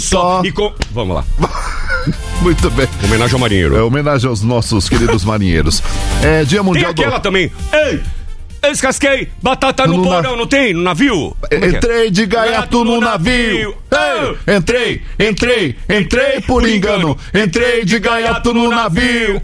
só. Vamos lá. Muito bem. Homenagem ao marinheiro. Homenagem aos nossos queridos marinheiros. Dia mundial. Tem aquela também. Ei! Descasquei batata no porão, não tem? No navio? Entrei de gaiato no navio. Entrei por engano. Entrei de gaiato no navio.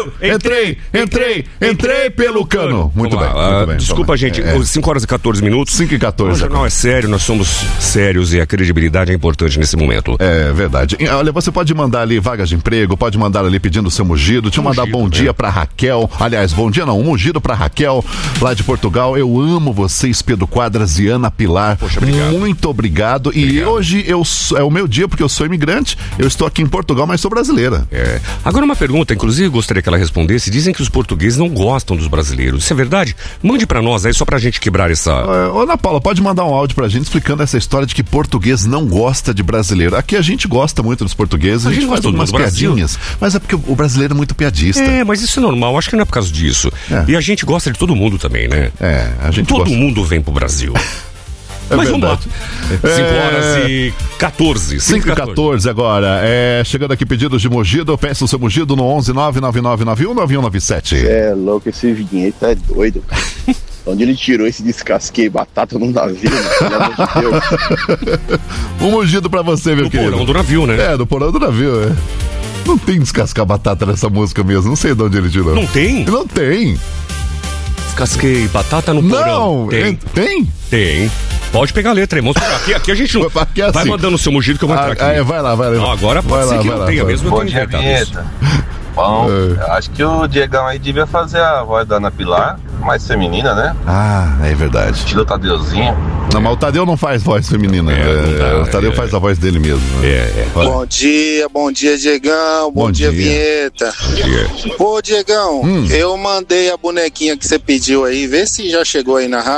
Entrei pelo cano. Muito bem. Desculpa, gente. 5 horas e 14 minutos. 5 e 14. O jornal é sério, nós somos sérios e a credibilidade é importante nesse momento. É verdade. Olha, você pode mandar ali vagas de emprego, pode mandar ali pedindo o seu mugido. Deixa eu mandar bom dia pra Raquel. Aliás, bom dia não, um mugido pra Raquel, lá de Portugal. Eu amo vocês, Pedro Quadras e Ana Pilar. Poxa, obrigado. Muito obrigado. E hoje é o meu dia, porque eu sou imigrante. Eu estou aqui em Portugal, mas sou brasileira. Agora uma pergunta, inclusive gostaria que ela respondesse. Dizem que os portugueses não gostam dos brasileiros. Isso é verdade? Mande pra nós aí, só pra gente quebrar essa... Ô, Ana Paula, pode mandar um áudio pra gente explicando essa história de que português não gosta de brasileiro. Aqui a gente gosta muito dos portugueses, a gente faz algumas piadinhas, mas é porque o brasileiro é muito piadista. Mas isso é normal, acho que não é por causa disso. E a gente gosta de todo mundo também, né? A gente todo mundo vem pro Brasil. Mas verdade. Vamos lá. 5 horas e 14. 5 e 14 agora. Chegando aqui pedidos de mugido, eu peço o seu mugido no 11 99991 9197. É louco, esse vinheta é doido. Onde ele tirou esse descasquei batata num navio, pelo amor de Deus. Um mugido pra você, meu querido. Do porão do navio, né? Do porão do navio, Não tem descascar batata nessa música mesmo, não sei de onde ele tirou. Não tem? Não tem. Descasquei batata no porão. Não, tem? Tem. Pode pegar a letra, irmão. Aqui a gente não... Aqui é vai assim. mandando o seu mugido que eu vou entrar aqui. Vai lá. Não, agora pode ser que não tenha mesmo. Bom dia, vinheta. Bom, acho que o Diegão aí devia fazer a voz da Ana Pilar, mais feminina, né? É verdade. Estilo Tadeuzinho. Não, mas o Tadeu não faz voz feminina. O Tadeu faz a voz dele mesmo. Bom dia, Diegão. Bom dia, vinheta. Ô, Diegão, eu mandei a bonequinha que você pediu aí, vê se já chegou aí na rádio.